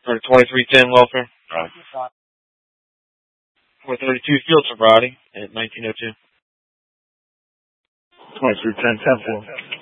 For 2310 welfare. Right. 432 field sobriety at 1902. 2310 10-4.